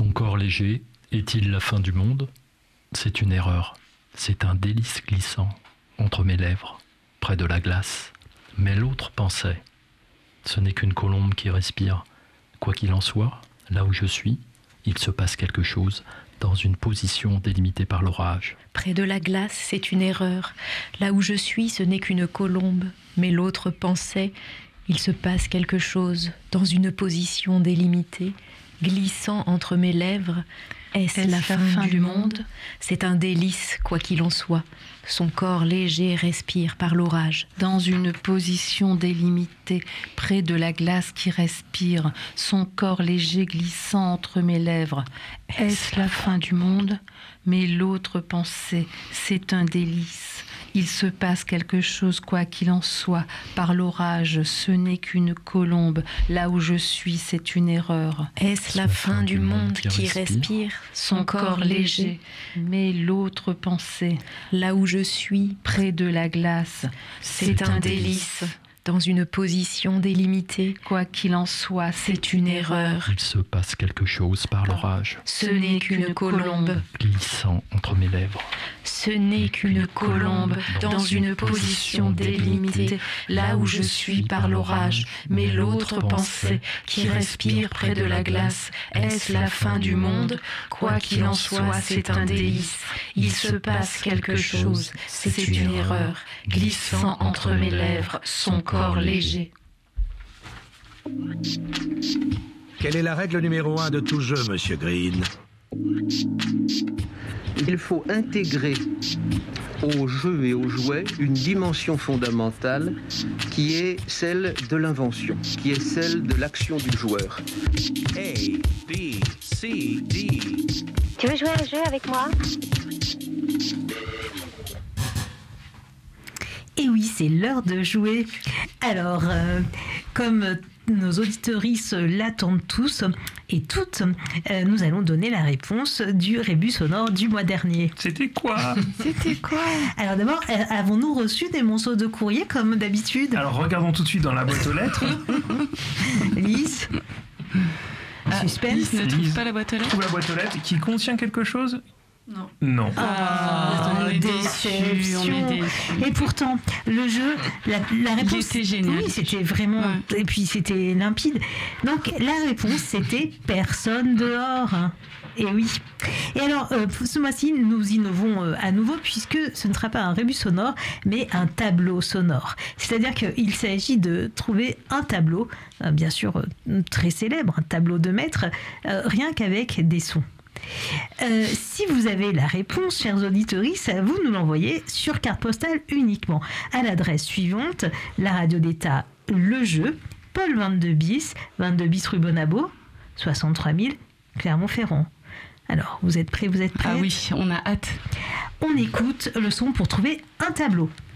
Son corps léger est-il la fin du monde ? C'est une erreur. C'est un délice glissant entre mes lèvres, près de la glace. Mais l'autre pensait. Ce n'est qu'une colombe qui respire. Quoi qu'il en soit, là où je suis, il se passe quelque chose dans une position délimitée par l'orage. Près de la glace, c'est une erreur. Là où je suis, ce n'est qu'une colombe. Mais l'autre pensait. Il se passe quelque chose dans une position délimitée, glissant entre mes lèvres. Est-ce la fin du monde ? C'est un délice, quoi qu'il en soit. Son corps léger respire par l'orage. Dans une position délimitée, près de la glace qui respire, son corps léger glissant entre mes lèvres. Est-ce la fin du monde ? Mais l'autre pensait, c'est un délice. Il se passe quelque chose, quoi qu'il en soit. Par l'orage, ce n'est qu'une colombe. Là où je suis, c'est une erreur. Est-ce la fin du monde qui respire ? Son corps léger. Mais l'autre pensait. Là où je suis, près de la glace. C'est un délice. Dans une position délimitée. Quoi qu'il en soit, c'est une erreur. Il se passe quelque chose par l'orage. Ce n'est qu'une colombe. Glissant entre mes lèvres. Ce n'est qu'une colombe dans une position délimitée, là où je suis par l'orage. Mais l'autre pensait, qui respire près de la glace. Est-ce la fin du monde ? Quoi qu'il en soit, c'est un délice. Il se passe quelque chose, c'est une erreur. Glissant entre mes lèvres, son corps léger. Quelle est la règle numéro 1 de tout jeu, Monsieur Green ? Il faut intégrer au jeu et au jouet une dimension fondamentale qui est celle de l'invention, qui est celle de l'action du joueur. A, B, C, D. Tu veux jouer à un jeu avec moi ? Et oui, c'est l'heure de jouer. Alors, comme nos auditorices l'attendent tous et toutes, nous allons donner la réponse du rébus sonore du mois dernier. C'était quoi ? Alors d'abord, avons-nous reçu des monceaux de courrier comme d'habitude ? Alors regardons tout de suite dans la boîte aux lettres. Lise, suspense. Ne trouve pas la boîte aux lettres. Trouve la boîte aux lettres qui contient quelque chose ? Non. On est déception. déçus. Et pourtant, le jeu, la réponse... C'était génial. Oui, c'était vraiment... Ouais. Et puis, c'était limpide. Donc, la réponse, c'était « personne dehors ». Et oui. Et alors, ce mois-ci, nous innovons à nouveau puisque ce ne sera pas un rébus sonore, mais un tableau sonore. C'est-à-dire qu'il s'agit de trouver un tableau, bien sûr très célèbre, un tableau de maître, rien qu'avec des sons. Si vous avez la réponse, chers auditeurs, vous nous l'envoyez sur carte postale uniquement à l'adresse suivante: la radio d'État, le jeu, Paul 22 bis rue Bonabo, 63 000 Clermont-Ferrand. Alors, vous êtes prêts ? Ah oui, on a hâte. On écoute le son pour trouver un tableau.